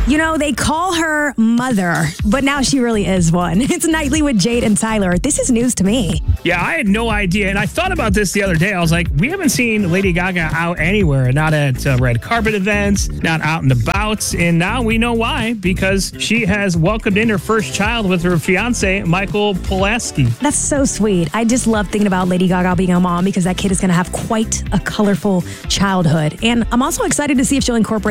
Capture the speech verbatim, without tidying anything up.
You know, they call her mother, but now she really is one. It's Nightly with Jade and Tyler. This is news to me. Yeah, I had no idea. And I thought about this the other day. I was like, we haven't seen Lady Gaga out anywhere, not at uh, red carpet events, not out and about. And now we know why, because she has welcomed in her first child with her fiance, Michael Pulaski. That's so sweet. I just love thinking about Lady Gaga being a mom because that kid is going to have quite a colorful childhood. And I'm also excited to see if she'll incorporate